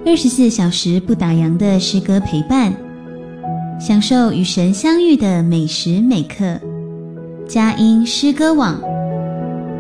24小时不打烊的诗歌陪伴，享受与神相遇的每时每刻。佳音诗歌网